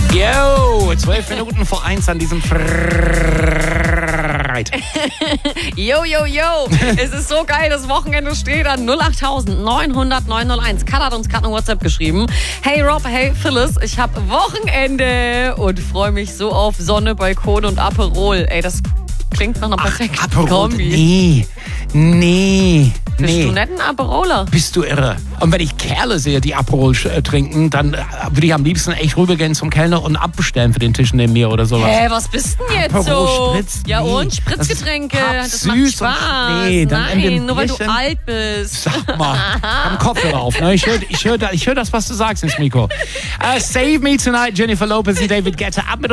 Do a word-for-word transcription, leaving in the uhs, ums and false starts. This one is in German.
Yo, zwölf Minuten vor eins an diesem Freitag. Yo, yo, yo. Es ist so geil, das Wochenende steht an null acht neun null null neun null eins. Kat hat uns gerade eine WhatsApp geschrieben. Hey Rob, hey Phyllis, ich habe Wochenende und freue mich so auf Sonne, Balkon und Aperol. Ey, das klingt nach einer perfekten Ach, Aperol, Kombi. nee, nee, Bist nee. du nicht ein Aperoler? Bist du irre? Und wenn ich Kerle sehe, die Aperol äh, trinken, dann äh, würde ich am liebsten echt rübergehen zum Kellner und abbestellen für den Tisch neben mir oder sowas. Hä, was bist denn jetzt Aperol so? Spritz, Ja nee. und? Spritzgetränke, Das das, ist macht süß Spaß. und- nee, dann in dem Nein, nur weil du Bierchen- alt bist. Sag mal, am Kopfhörer auf. Ne? Ich höre ich hör, ich hör das, was du sagst ins Mikro. Uh, Save Me Tonight, Jennifer Lopez und David Guetta. Ab mit